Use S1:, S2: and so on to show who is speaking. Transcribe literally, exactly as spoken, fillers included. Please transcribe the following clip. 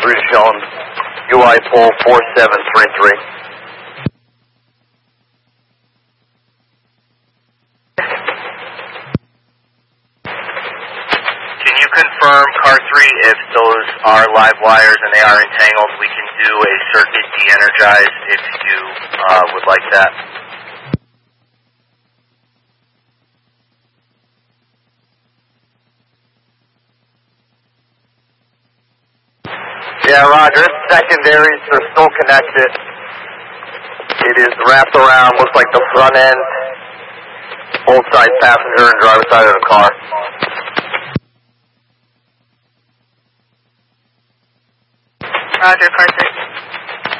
S1: three shown, U I pole four seven three three.
S2: Can you confirm, car three, if those are live wires and they are entangled, we can do a circuit de-energize if you uh, would like that?
S1: Yeah, Roger. Secondaries are still connected. It is wrapped around, looks like the front end, both sides, passenger and driver side of the car.
S3: Roger, car three.